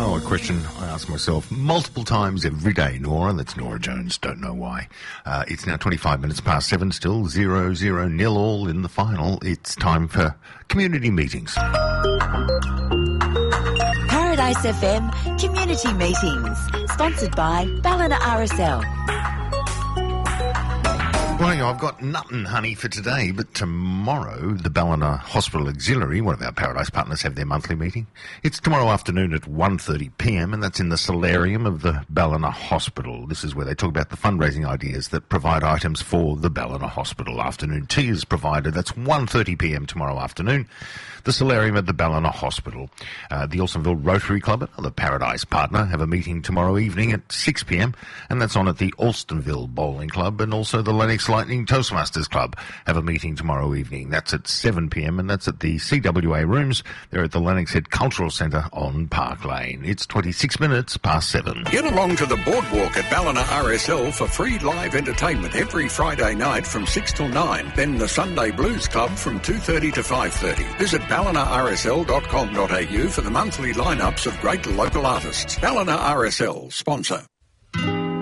Oh, a question I ask myself multiple times every day, Nora. That's Nora Jones. Don't know why. It's now 25 minutes past 7, still 0-0 all in the final. It's time for community meetings. Paradise FM Community Meetings, sponsored by Ballina RSL. Well, I've got nothing, honey, for today, but tomorrow the Ballina Hospital Auxiliary, one of our Paradise partners, have their monthly meeting. It's tomorrow afternoon at 1:30pm, and that's in the solarium of the Ballina Hospital. This is where they talk about the fundraising ideas that provide items for the Ballina Hospital. Afternoon tea is provided. That's 1:30pm tomorrow afternoon. The solarium at the Ballina Hospital. The Alstonville Rotary Club, another Paradise partner, have a meeting tomorrow evening at 6pm, and that's on at the Alstonville Bowling Club, and also the Lennox Lightning Toastmasters Club have a meeting tomorrow evening. That's at 7pm, and that's at the CWA rooms. They're at the Lennox Head Cultural Centre on Park Lane. It's 26 minutes past 7. Get along to the boardwalk at Ballina RSL for free live entertainment every Friday night from 6 till 9. Then the Sunday Blues Club from 2:30 to 5:30. Visit ballinarsl.com.au for the monthly lineups of great local artists. Ballina RSL, sponsor.